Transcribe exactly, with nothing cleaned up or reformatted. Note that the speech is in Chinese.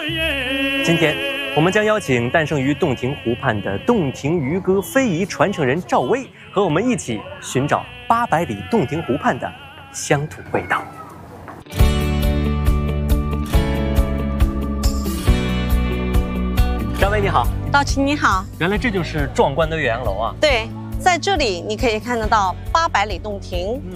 今天我们将邀请诞生于洞庭湖畔的洞庭渔歌非遗传承人赵薇，和我们一起寻找八百里洞庭湖畔的乡土味道。张薇你好， 道奇你好。 原来这就是壮观的岳阳楼啊！ 对，在这里你可以看得到八百里洞庭，嗯、